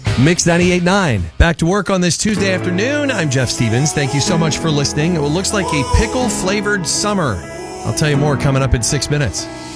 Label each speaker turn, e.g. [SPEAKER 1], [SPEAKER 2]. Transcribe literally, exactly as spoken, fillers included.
[SPEAKER 1] Mix ninety-eight point nine. Back to work on this Tuesday afternoon. I'm Jeff Stevens. Thank you so much for listening. It looks like a pickle-flavored summer. I'll tell you more coming up in six minutes.